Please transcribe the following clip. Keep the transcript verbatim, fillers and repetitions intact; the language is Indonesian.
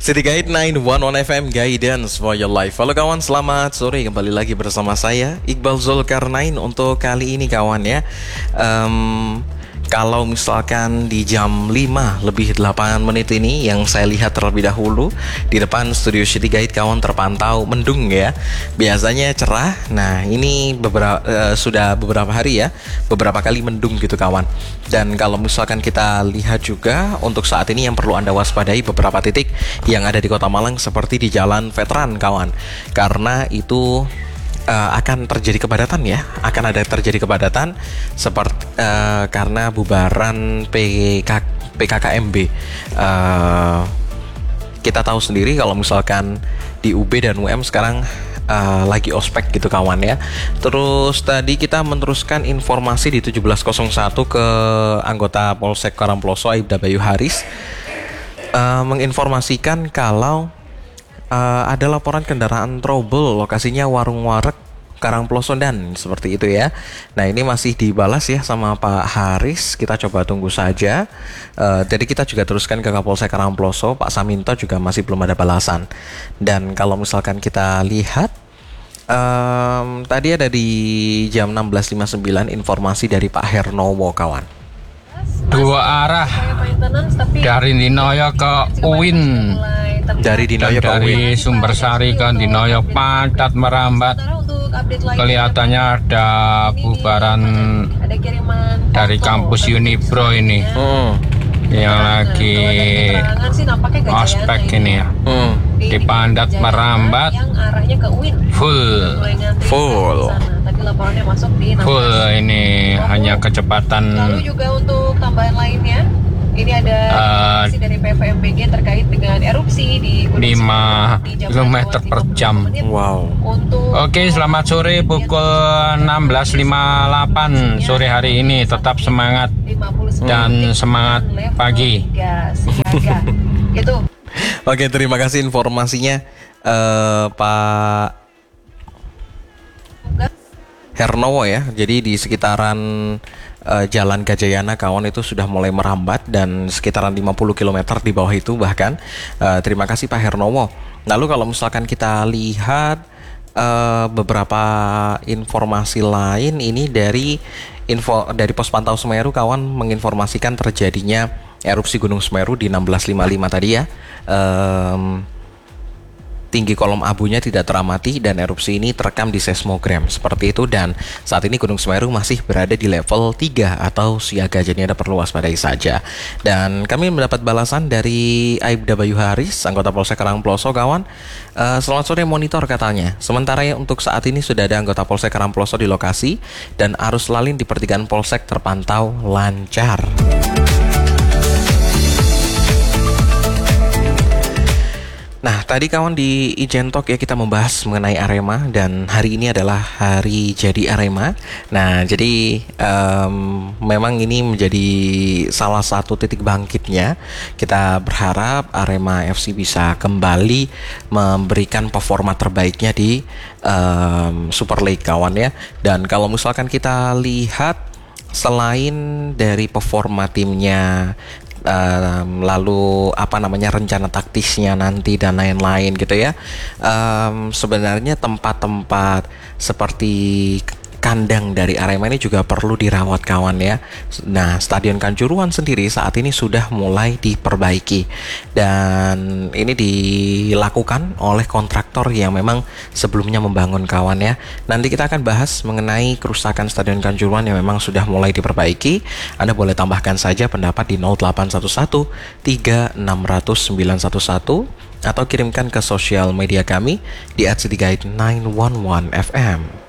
City Guide sembilan satu satu F M, Guidance for your life. Halo kawan, selamat sore. Kembali lagi bersama saya Iqbal Zulkarnain. Untuk kali ini kawan ya, um, kalau misalkan di jam lima lebih delapan menit ini yang saya lihat terlebih dahulu di depan studio City Guide kawan terpantau mendung ya. Biasanya cerah. Nah, ini beberapa uh, sudah beberapa hari ya, beberapa kali mendung gitu kawan. Dan kalau misalkan kita lihat juga untuk saat ini yang perlu Anda waspadai beberapa titik yang ada di Kota Malang seperti di Jalan Veteran kawan. Karena itu Uh, akan terjadi kepadatan ya, akan ada terjadi kepadatan seperti uh, karena bubaran P K, P K K M B. Uh, kita tahu sendiri kalau misalkan di U B dan U M sekarang uh, lagi ospek gitu kawan ya. Terus tadi kita meneruskan informasi di tujuh belas nol satu ke anggota Polsek Karangploso Aibda Bayu Haris, uh, menginformasikan kalau Uh, ada laporan kendaraan trouble, lokasinya warung wareg Karangploso dan seperti itu ya. Nah, ini masih dibalas ya sama Pak Haris. Kita coba tunggu saja. Uh, jadi kita juga teruskan ke Kapolsek Karangploso, Pak Saminto juga masih belum ada balasan. Dan kalau misalkan kita lihat um, tadi ada di jam enam belas lima puluh sembilan informasi dari Pak Hernowo kawan. Dua arah dari Dinoyo ke U I N. Dari Dinoyo ke U I N. Dari Sumbersari ke Dinoyo padat merambat. Kelihatannya ada bubaran dari kampus Unibro ini. Hmm. Yang lagi ospek ini ya. Hmm. Di padat merambat. Full. Full. Full ini hanya kecepatan. Lalu juga untuk tambahan lainnya, ini ada uh, dari P V M B G terkait dengan erupsi di lima kilometer per jam. Wow. Untuk Oke, selamat sore pukul enam belas lima puluh delapan sore hari ini. Tetap semangat dan semangat pagi. Gitu. Oke, terima kasih informasinya uh, Pak Hernowo ya. Jadi di sekitaran uh, Jalan Gajayana kawan itu sudah mulai merambat dan sekitaran lima puluh kilometer di bawah itu bahkan. Uh, terima kasih Pak Hernowo. Lalu kalau misalkan kita lihat uh, beberapa informasi lain ini dari info dari Pos Pantau Semeru kawan menginformasikan terjadinya erupsi Gunung Semeru di enam belas lima puluh lima tadi ya. Um, Tinggi kolom abunya tidak teramati dan erupsi ini terekam di seismogram seperti itu, dan saat ini Gunung Semeru masih berada di level tiga atau siaga, jadi Anda perlu waspadai saja. Dan kami mendapat balasan dari Aibda Bayu Haris, anggota Polsek Karangploso kawan. Uh, selamat sore, monitor katanya. Sementara ya untuk saat ini sudah ada anggota Polsek Karangploso di lokasi dan arus lalin di pertigaan Polsek terpantau lancar. Nah, tadi kawan di Ijen Talk ya kita membahas mengenai Arema dan hari ini adalah hari jadi Arema. Nah, jadi um, memang ini menjadi salah satu titik bangkitnya. Kita berharap Arema F C bisa kembali memberikan performa terbaiknya di um, Super League kawan ya. Dan kalau misalkan kita lihat selain dari performa timnya, Um, lalu apa namanya rencana taktisnya nanti dan lain-lain gitu ya, um, sebenarnya tempat-tempat seperti kandang dari Arema ini juga perlu dirawat kawan ya. Nah, Stadion Kanjuruhan sendiri saat ini sudah mulai diperbaiki dan ini dilakukan oleh kontraktor yang memang sebelumnya membangun kawan ya. Nanti kita akan bahas mengenai kerusakan Stadion Kanjuruhan yang memang sudah mulai diperbaiki. Anda boleh tambahkan saja pendapat di nol delapan satu satu tiga enam nol nol sembilan satu satu atau kirimkan ke sosial media kami di at city guide sembilan satu satu F M.